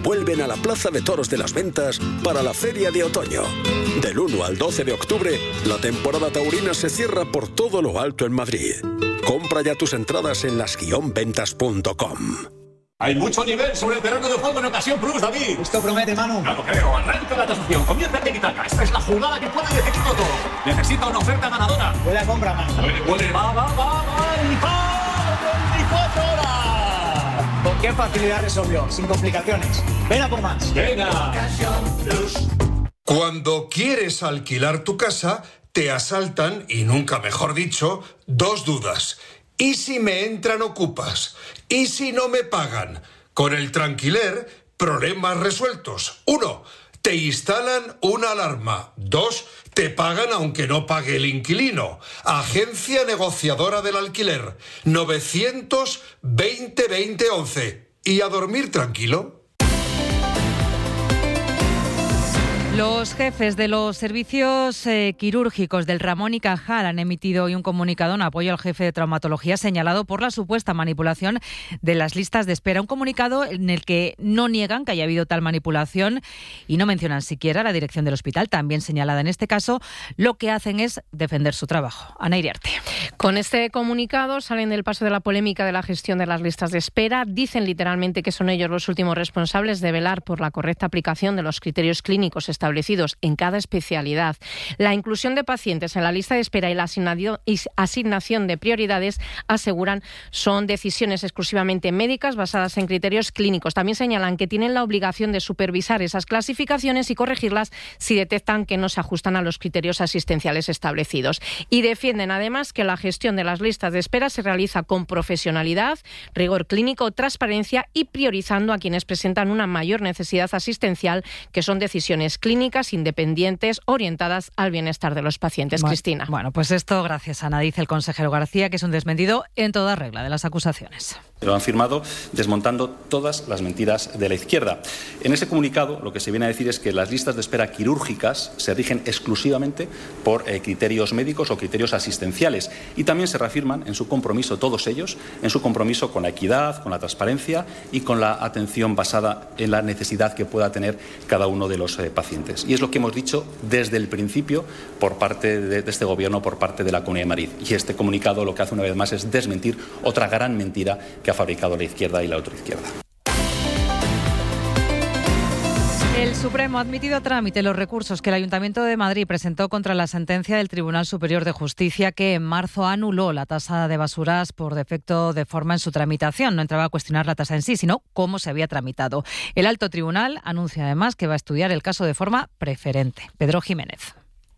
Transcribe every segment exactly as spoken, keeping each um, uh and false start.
vuelven a la Plaza de Toros de las Ventas para la Feria de Otoño. Del uno al doce de octubre, la temporada taurina se cierra por todo lo alto en Madrid. Compra ya tus entradas en las guion ventas punto com. Hay mucho nivel sobre el terreno de juego en Ocasión Plus, David. Esto promete, Manu. No lo creo. Arranca la tasación. Comienza Tiki-Taka. Esta es la jugada que puede decidirlo todo. Necesita una oferta ganadora. Buena compra, Manu. Puede, puede. Va, va, va, va. Y va. veinticuatro horas. ¿Con qué facilidad resolvió? Sin complicaciones. Ven a por más. Venga. Ocasión Plus. Cuando quieres alquilar tu casa, te asaltan, y nunca mejor dicho, dos dudas. ¿Y si me entran ocupas? ¿Y si no me pagan? Con el Tranquiler, problemas resueltos. Uno, te instalan una alarma. Dos, te pagan aunque no pague el inquilino. Agencia negociadora del alquiler. novecientos veinte veinte once. ¿Y a dormir tranquilo? Los jefes de los servicios eh, quirúrgicos del Ramón y Cajal han emitido hoy un comunicado en apoyo al jefe de traumatología señalado por la supuesta manipulación de las listas de espera. Un comunicado en el que no niegan que haya habido tal manipulación y no mencionan siquiera la dirección del hospital, también señalada en este caso. Lo que hacen es defender su trabajo. Ana Iriarte. Con este comunicado salen del paso de la polémica de la gestión de las listas de espera. Dicen literalmente que son ellos los últimos responsables de velar por la correcta aplicación de los criterios clínicos establecidos en cada especialidad. La inclusión de pacientes en la lista de espera y la asignación de prioridades, aseguran, son decisiones exclusivamente médicas basadas en criterios clínicos. También señalan que tienen la obligación de supervisar esas clasificaciones y corregirlas si detectan que no se ajustan a los criterios asistenciales establecidos. Y defienden además que la gestión de las listas de espera se realiza con profesionalidad, rigor clínico, transparencia y priorizando a quienes presentan una mayor necesidad asistencial, que son decisiones clínicas independientes orientadas al bienestar de los pacientes. Bueno, Cristina. Bueno, pues esto, gracias Ana, dice el consejero García, que es un desmentido en toda regla de las acusaciones. Lo han firmado desmontando todas las mentiras de la izquierda. En ese comunicado lo que se viene a decir es que las listas de espera quirúrgicas se rigen exclusivamente por eh, criterios médicos o criterios asistenciales, y también se reafirman en su compromiso, todos ellos, en su compromiso con la equidad, con la transparencia y con la atención basada en la necesidad que pueda tener cada uno de los eh, pacientes. Y es lo que hemos dicho desde el principio por parte de, de este Gobierno, por parte de la Comunidad de Madrid. Y este comunicado lo que hace una vez más es desmentir otra gran mentira que ha fabricado la izquierda y la ultraizquierda. El Supremo ha admitido a trámite los recursos que el Ayuntamiento de Madrid presentó contra la sentencia del Tribunal Superior de Justicia, que en marzo anuló la tasa de basuras por defecto de forma en su tramitación. No entraba a cuestionar la tasa en sí, sino cómo se había tramitado. El alto tribunal anuncia además que va a estudiar el caso de forma preferente. Pedro Jiménez.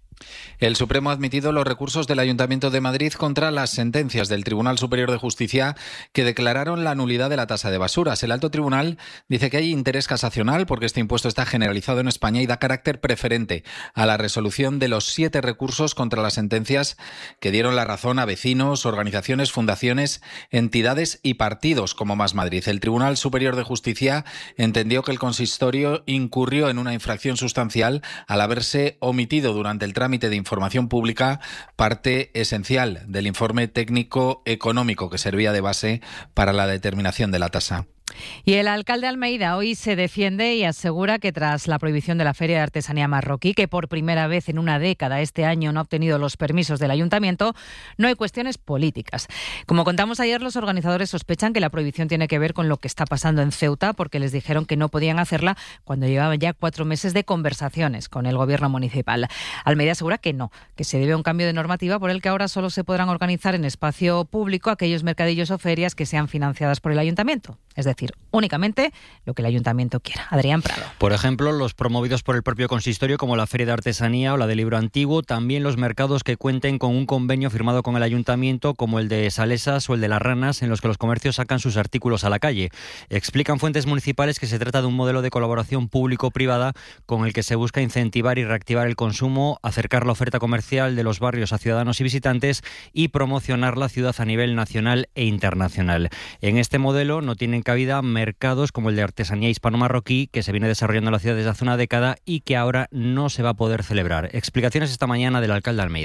El Supremo ha admitido los recursos del Ayuntamiento de Madrid contra las sentencias del Tribunal Superior de Justicia que declararon la nulidad de la tasa de basuras. El alto tribunal dice que hay interés casacional porque este impuesto está generalizado en España y da carácter preferente a la resolución de los siete recursos contra las sentencias que dieron la razón a vecinos, organizaciones, fundaciones, entidades y partidos como Más Madrid. El Tribunal Superior de Justicia entendió que el consistorio incurrió en una infracción sustancial al haberse omitido durante el trámite de información pública parte esencial del informe técnico económico que servía de base para la determinación de la tasa. Y el alcalde de Almeida hoy se defiende y asegura que tras la prohibición de la Feria de Artesanía Marroquí, que por primera vez en una década este año no ha obtenido los permisos del ayuntamiento, no hay cuestiones políticas. Como contamos ayer, los organizadores sospechan que la prohibición tiene que ver con lo que está pasando en Ceuta, porque les dijeron que no podían hacerla cuando llevaban ya cuatro meses de conversaciones con el gobierno municipal. Almeida asegura que no, que se debe a un cambio de normativa por el que ahora solo se podrán organizar en espacio público aquellos mercadillos o ferias que sean financiadas por el ayuntamiento. Es decir, únicamente lo que el ayuntamiento quiera. Adrián Prado. Por ejemplo, los promovidos por el propio consistorio, como la Feria de Artesanía o la de Libro Antiguo, también los mercados que cuenten con un convenio firmado con el ayuntamiento, como el de Salesas o el de Las Ranas, en los que los comercios sacan sus artículos a la calle. Explican fuentes municipales que se trata de un modelo de colaboración público-privada con el que se busca incentivar y reactivar el consumo, acercar la oferta comercial de los barrios a ciudadanos y visitantes y promocionar la ciudad a nivel nacional e internacional. En este modelo no tienen cabida mercados como el de artesanía hispano-marroquí, que se viene desarrollando en la ciudad desde hace una década y que ahora no se va a poder celebrar. Explicaciones esta mañana del alcalde de Almeida.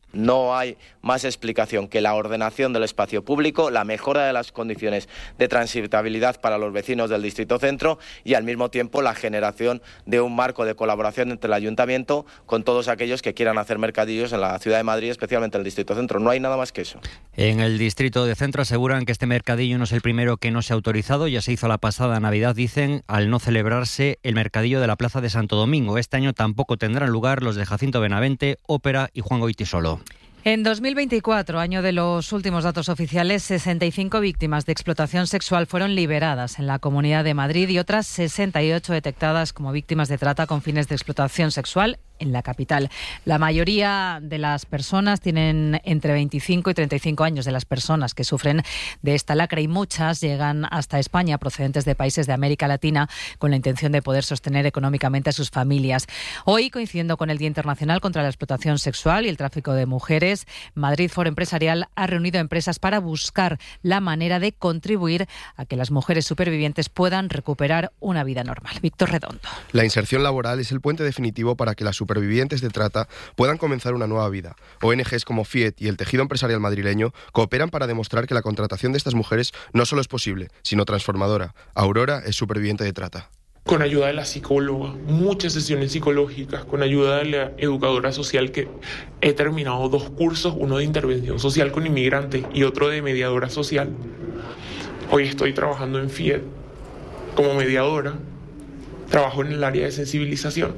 No hay más explicación que la ordenación del espacio público, la mejora de las condiciones de transitabilidad para los vecinos del Distrito Centro y al mismo tiempo la generación de un marco de colaboración entre el Ayuntamiento con todos aquellos que quieran hacer mercadillos en la Ciudad de Madrid, especialmente en el Distrito Centro. No hay nada más que eso. En el Distrito de Centro aseguran que este mercadillo no es el primero que no se ha autorizado. Ya se hizo la pasada Navidad, dicen, al no celebrarse el mercadillo de la Plaza de Santo Domingo. Este año tampoco tendrán lugar los de Jacinto Benavente, Ópera y Juan Goytisolo. En dos mil veinticuatro, año de los últimos datos oficiales, sesenta y cinco víctimas de explotación sexual fueron liberadas en la Comunidad de Madrid y otras sesenta y ocho detectadas como víctimas de trata con fines de explotación sexual en la capital. La mayoría de las personas tienen entre veinticinco y treinta y cinco años, de las personas que sufren de esta lacra, y muchas llegan hasta España procedentes de países de América Latina con la intención de poder sostener económicamente a sus familias. Hoy, coincidiendo con el Día Internacional contra la Explotación Sexual y el Tráfico de Mujeres, Madrid Foro Empresarial ha reunido a empresas para buscar la manera de contribuir a que las mujeres supervivientes puedan recuperar una vida normal. Víctor Redondo. La inserción laboral es el puente definitivo para que las supervivientes de trata puedan comenzar una nueva vida. O N Ges como Fiet y el tejido empresarial madrileño cooperan para demostrar que la contratación de estas mujeres no solo es posible, sino transformadora. Aurora es superviviente de trata. Con ayuda de la psicóloga, muchas sesiones psicológicas, con ayuda de la educadora social, que he terminado dos cursos, uno de intervención social con inmigrantes y otro de mediadora social. Hoy estoy trabajando en Fiet como mediadora, trabajo en el área de sensibilización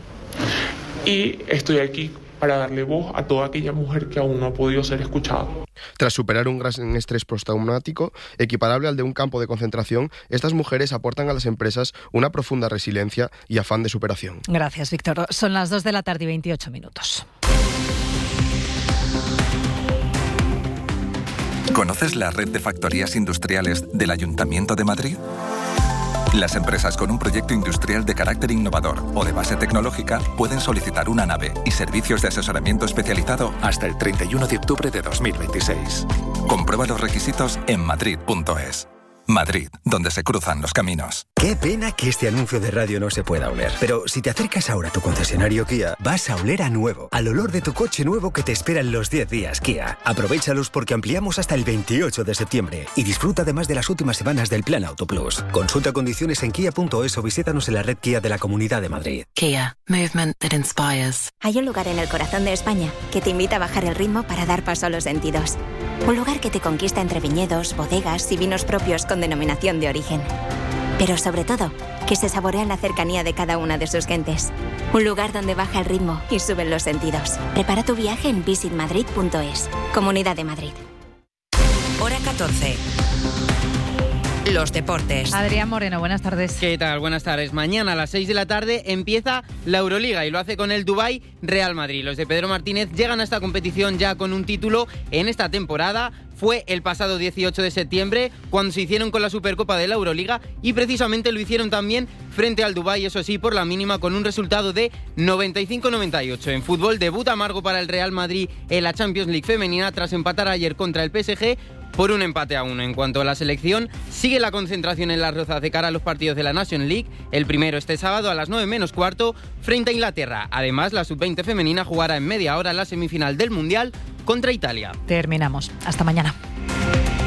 y estoy aquí para darle voz a toda aquella mujer que aún no ha podido ser escuchada. Tras superar un gran estrés postraumático equiparable al de un campo de concentración, estas mujeres aportan a las empresas una profunda resiliencia y afán de superación. Gracias, Víctor. Son las dos de la tarde y veintiocho minutos. ¿Conoces la red de factorías industriales del Ayuntamiento de Madrid? Las empresas con un proyecto industrial de carácter innovador o de base tecnológica pueden solicitar una nave y servicios de asesoramiento especializado hasta el treinta y uno de octubre de dos mil veintiséis. Comprueba los requisitos en madrid punto es. Madrid, donde se cruzan los caminos. Qué pena que este anuncio de radio no se pueda oler. Pero si te acercas ahora a tu concesionario Kia, vas a oler a nuevo, al olor de tu coche nuevo que te espera en los diez días Kia. Aprovéchalos porque ampliamos hasta el veintiocho de septiembre y disfruta además de las últimas semanas del Plan Auto Plus. Consulta condiciones en kia punto es o visítanos en la red Kia de la Comunidad de Madrid. Kia, movement that inspires. Hay un lugar en el corazón de España que te invita a bajar el ritmo para dar paso a los sentidos. Un lugar que te conquista entre viñedos, bodegas y vinos propios con denominación de origen. Pero sobre todo, que se saborea la cercanía de cada una de sus gentes. Un lugar donde baja el ritmo y suben los sentidos. Prepara tu viaje en visit madrid punto es. Comunidad de Madrid. Hora catorce. Los deportes. Adrián Moreno, buenas tardes. ¿Qué tal? Buenas tardes. Mañana a las seis de la tarde empieza la Euroliga y lo hace con el Dubái Real Madrid. Los de Pedro Martínez llegan a esta competición ya con un título en esta temporada. Fue el pasado dieciocho de septiembre cuando se hicieron con la Supercopa de la Euroliga y precisamente lo hicieron también frente al Dubái, eso sí, por la mínima, con un resultado de noventa y cinco a noventa y ocho. En fútbol, debut amargo para el Real Madrid en la Champions League femenina tras empatar ayer contra el P S G por un empate a uno. En cuanto a la selección, sigue la concentración en Las Rozas de cara a los partidos de la National League. El primero este sábado a las nueve menos cuarto frente a Inglaterra. Además, la sub veinte femenina jugará en media hora la semifinal del Mundial contra Italia. Terminamos. Hasta mañana.